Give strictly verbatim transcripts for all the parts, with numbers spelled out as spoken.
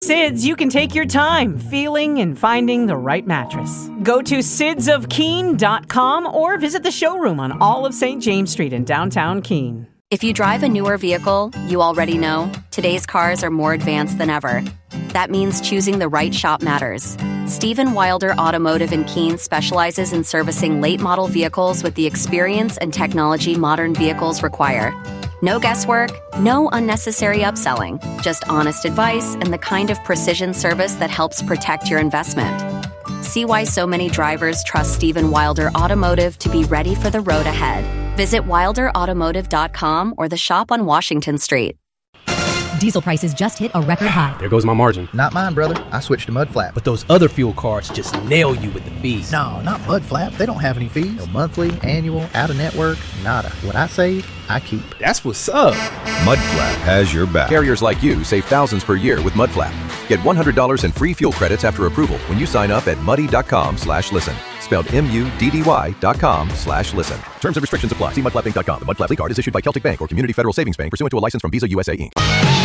Sids, you can take your time feeling and finding the right mattress. Go to sids of keene dot com or visit the showroom on all of Saint James Street in downtown Keene. If you drive a newer vehicle, you already know today's cars are more advanced than ever. That means choosing the right shop matters. Stephen Wilder Automotive in Keene specializes in servicing late model vehicles with the experience and technology modern vehicles require. No guesswork, no unnecessary upselling, just honest advice and the kind of precision service that helps protect your investment. See why so many drivers trust Stephen Wilder Automotive to be ready for the road ahead. Visit wilder automotive dot com or the shop on Washington Street. Diesel prices just hit a record high. There goes my margin. Not mine, brother. I switched to Mudflap. But those other fuel cards just nail you with the fees. No, not Mudflap. They don't have any fees. No monthly, annual, out-of-network, nada. What I save, I keep. That's what's up. Mudflap has your back. Carriers like you save thousands per year with Mudflap. Get one hundred dollars in free fuel credits after approval when you sign up at muddy.com slash listen. Spelled M U D D Y dot com slash listen. Terms and restrictions apply. See mudflap inc dot com. The Mudflap card is issued by Celtic Bank or Community Federal Savings Bank pursuant to a license from Visa U S A, Incorporated.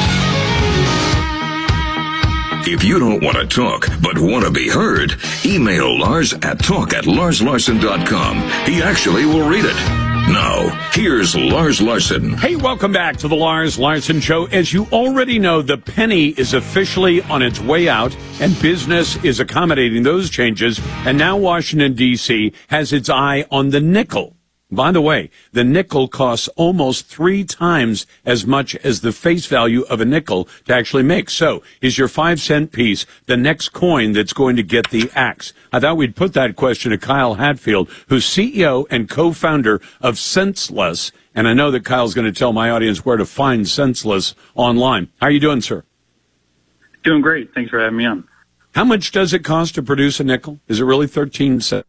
If you don't want to talk, but want to be heard, email Lars at talk at lars larson dot com. He actually will read it. Now, here's Lars Larson. Hey, welcome back to the Lars Larson Show. As you already know, the penny is officially on its way out, and business is accommodating those changes. And now Washington, D C has its eye on the nickel. By the way, the nickel costs almost three times as much as the face value of a nickel to actually make. So, is your five cent piece the next coin that's going to get the axe? I thought we'd put that question to Kyle Hatfield, who's C E O and co-founder of Senseless. And I know that Kyle's going to tell my audience where to find Senseless online. How are you doing, sir? Doing great. Thanks for having me on. How much does it cost to produce a nickel? Is it really thirteen cents?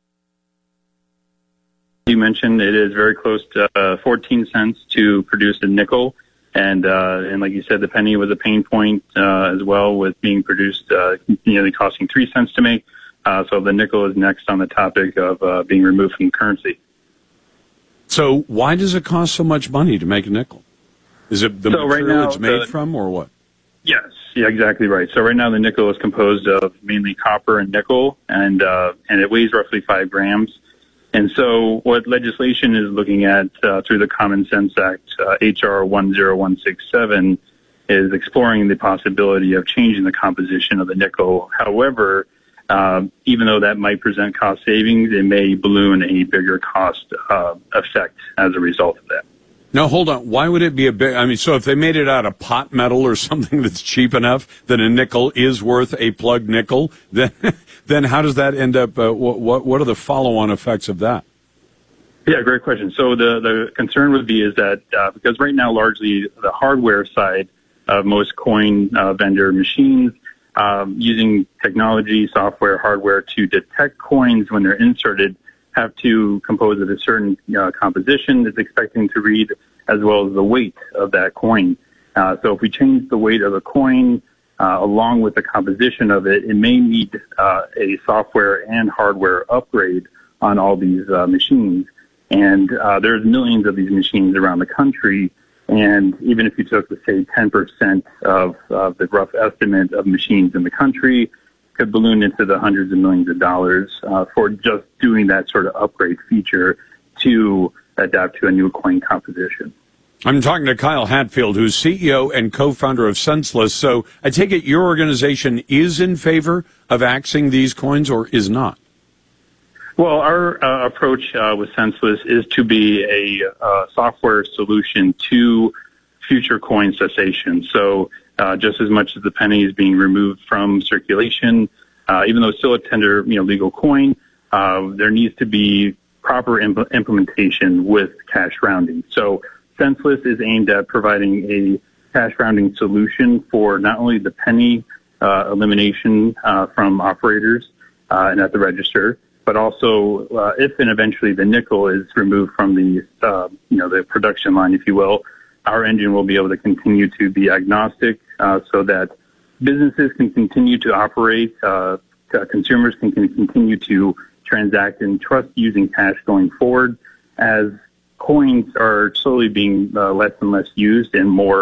You mentioned it is very close to uh, fourteen cents to produce a nickel. And uh, and like you said, the penny was a pain point uh, as well with being produced uh, nearly costing three cents to make. Uh, so the nickel is next on the topic of uh, being removed from currency. So why does it cost so much money to make a nickel? Is it the so material right now, it's made the, from or what? Yes, yeah, exactly right. So right now the nickel is composed of mainly copper and nickel, and uh, and it weighs roughly five grams. And so what legislation is looking at uh, through the Common Sense Act, uh, H R one oh one six seven, is exploring the possibility of changing the composition of the nickel. However, uh, even though that might present cost savings, it may balloon a bigger cost uh, effect as a result of that. No, hold on. Why would it be a big? I mean, so if they made it out of pot metal or something that's cheap enough that a nickel is worth a plug nickel, then then how does that end up? Uh, what what are the follow-on effects of that? Yeah, great question. So the the concern would be is that uh, because right now largely the hardware side of most coin uh, vendor machines um, using technology, software, hardware to detect coins when they're inserted, have to compose of a certain uh, composition that's expecting to read, as well as the weight of that coin. Uh, so if we change the weight of a coin uh, along with the composition of it, it may need uh, a software and hardware upgrade on all these uh, machines. And uh, there's millions of these machines around the country. And even if you took, let's say, ten percent of uh, the rough estimate of machines in the country, could balloon into the hundreds of millions of dollars uh, for just doing that sort of upgrade feature to adapt to a new coin composition. I'm talking to Kyle Hatfield, who's C E O and co-founder of Senseless. So I take it your organization is in favor of axing these coins or is not? Well, our uh, approach uh, with Senseless is to be a uh, software solution to future coin cessation. So Uh, just as much as the penny is being removed from circulation, uh, even though it's still a tender, you know, legal coin, uh, there needs to be proper imp- implementation with cash rounding. So Senseless is aimed at providing a cash rounding solution for not only the penny uh, elimination uh, from operators uh, and at the register, but also uh, if and eventually the nickel is removed from the, uh, you know, the production line, if you will, our engine will be able to continue to be agnostic uh, so that businesses can continue to operate, uh, consumers can, can continue to transact and trust using cash going forward as coins are slowly being uh, less and less used and more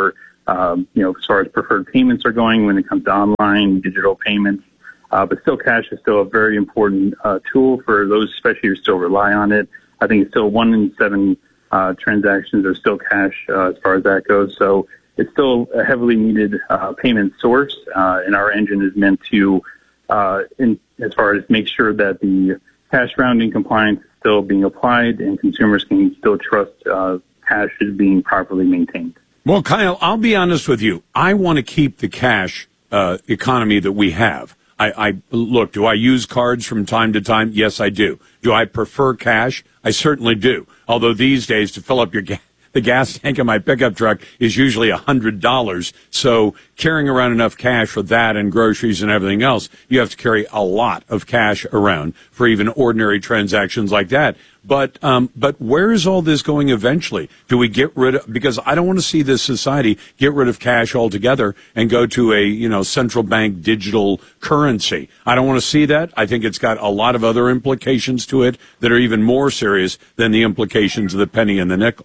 um, you know, as far as preferred payments are going when it comes to online digital payments. Uh, but still, cash is still a very important uh, tool for those, especially who still rely on it. I think it's still one in seven uh, transactions are still cash uh, as far as that goes. So it's still a heavily needed uh, payment source, uh, and our engine is meant to, uh, in, as far as make sure that the cash rounding compliance is still being applied and consumers can still trust uh, cash is being properly maintained. Well, Kyle, I'll be honest with you. I want to keep the cash uh, economy that we have. I, I look, do I use cards from time to time? Yes, I do. Do I prefer cash? I certainly do. Although these days, to fill up your ga- the gas tank in my pickup truck is usually one hundred dollars. So carrying around enough cash for that and groceries and everything else, you have to carry a lot of cash around for even ordinary transactions like that. But um, but where is all this going eventually? Do we get rid of, because I don't want to see this society get rid of cash altogether and go to a, you know, central bank digital currency. I don't want to see that. I think it's got a lot of other implications to it that are even more serious than the implications of the penny and the nickel.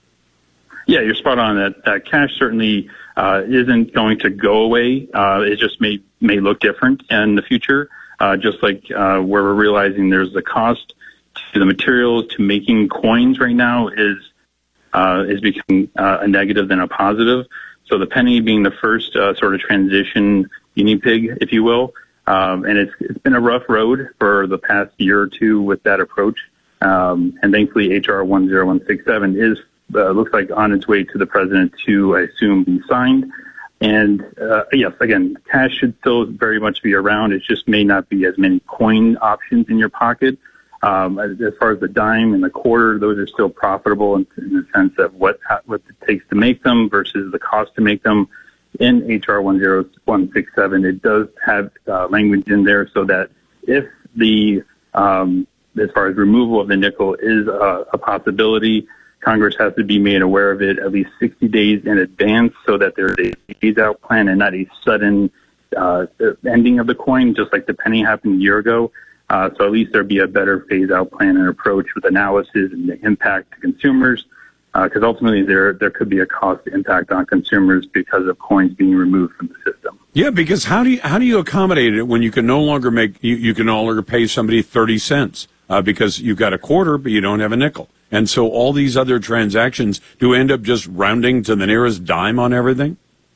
Yeah, you're spot on that. Uh, cash certainly uh, isn't going to go away. Uh, it just may may look different in the future, uh, just like uh, where we're realizing there's the cost to the materials to making coins right now is uh, is becoming uh, a negative than a positive. So the penny being the first uh, sort of transition guinea pig, if you will, um, and it's it's been a rough road for the past year or two with that approach. Um, and thankfully, H R one oh one six seven is uh, looks like on its way to the president to, I assume, be signed. And uh, yes, again, cash should still very much be around. It just may not be as many coin options in your pocket. Um, as, as far as the dime and the quarter, those are still profitable in, in the sense of what what it takes to make them versus the cost to make them. In H R one oh one six seven, it does have uh, language in there so that if the um, as far as removal of the nickel is a, a possibility, Congress has to be made aware of it at least sixty days in advance so that there's a phase-out plan and not a sudden uh, ending of the coin, just like the penny happened a year ago. Uh, so at least there'd be a better phase-out plan and approach with analysis and the impact to consumers, because uh, ultimately there there could be a cost impact on consumers because of coins being removed from the system. Yeah, because how do you how do you accommodate it when you can no longer make you, you can no longer pay somebody thirty cents uh, because you've got a quarter but you don't have a nickel, and so all these other transactions do end up just rounding to the nearest dime on everything.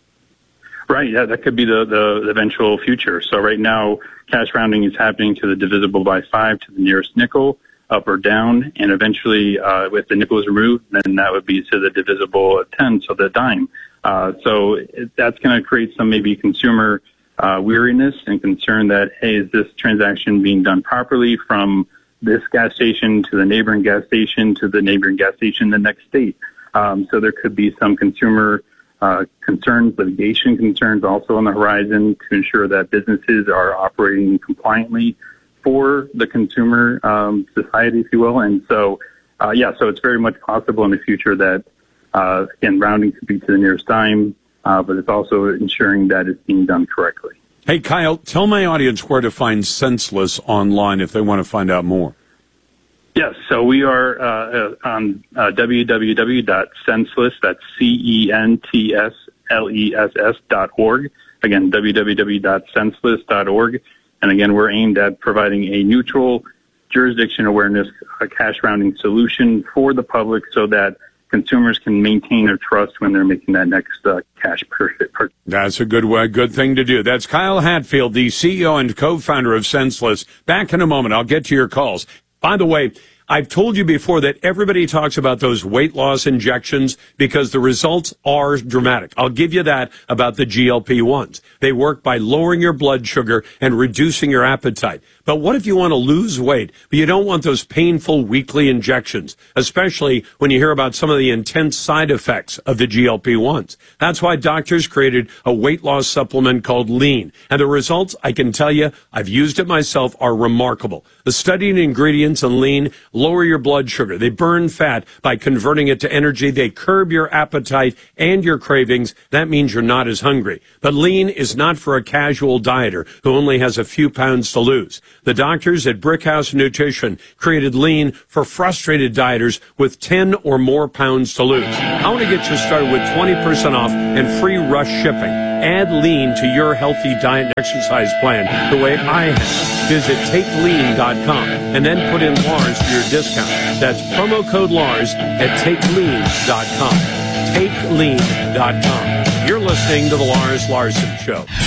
Right, yeah, that could be the, the, the eventual future. So right now, cash rounding is happening to the divisible by five to the nearest nickel, up or down, and eventually, uh, if the nickel is removed, then that would be to the divisible of ten, so the dime. Uh, so it, that's going to create some maybe consumer uh, weariness and concern that, hey, is this transaction being done properly from this gas station to the neighboring gas station to the neighboring gas station in the next state? Um, so there could be some consumer Uh, concerns, litigation concerns also on the horizon to ensure that businesses are operating compliantly for the consumer um, society, if you will. And so, uh, yeah, so it's very much possible in the future that, uh, again, rounding could be to the nearest dime, uh, but it's also ensuring that it's being done correctly. Hey, Kyle, tell my audience where to find Senseless online if they want to find out more. Yes, so we are uh, on uh, w w w dot senseless, that's C E N T S L E S S dot org. Again, w w w dot senseless dot org. And again, we're aimed at providing a neutral jurisdiction awareness a cash rounding solution for the public so that consumers can maintain their trust when they're making that next uh, cash purchase. That's a good way, good thing to do. That's Kyle Hatfield, the C E O and co-founder of Senseless. Back in a moment. I'll get to your calls. By the way, I've told you before that everybody talks about those weight loss injections because the results are dramatic. I'll give you that about the G L P ones. They work by lowering your blood sugar and reducing your appetite. But what if you want to lose weight, but you don't want those painful weekly injections, especially when you hear about some of the intense side effects of the G L P ones? That's why doctors created a weight loss supplement called Lean. And the results, I can tell you, I've used it myself, are remarkable. The studied ingredients in Lean lower your blood sugar. They burn fat by converting it to energy. They curb your appetite and your cravings. That means you're not as hungry. But Lean is not for a casual dieter who only has a few pounds to lose. The doctors at Brickhouse Nutrition created Lean for frustrated dieters with ten or more pounds to lose. I want to get you started with twenty percent off and free rush shipping. Add Lean to your healthy diet and exercise plan the way I have. Visit take lean dot com and then put in Lars for your discount. That's promo code Lars at take lean dot com. take lean dot com. You're listening to The Lars Larson Show.